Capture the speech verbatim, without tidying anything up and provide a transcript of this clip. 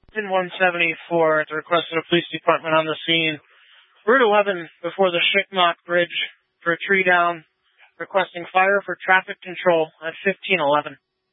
In one seventy-four, at the request of the police department on the scene. Route eleven before the Shickmock Bridge for a tree down, requesting fire for traffic control at fifteen eleven.